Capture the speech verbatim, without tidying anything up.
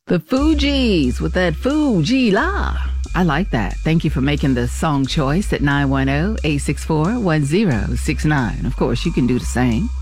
The Fugees with that Fuji La. I like that. Thank you for making the song choice at nine one zero, eight six four, one zero six nine. Of course, you can do the same.